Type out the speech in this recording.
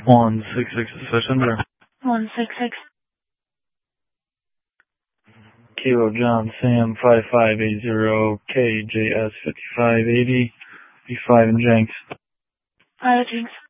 166 session there. 166. Kilo John Sam 5580 KJS 5580 B5 and Jenks. Hi, Jenks.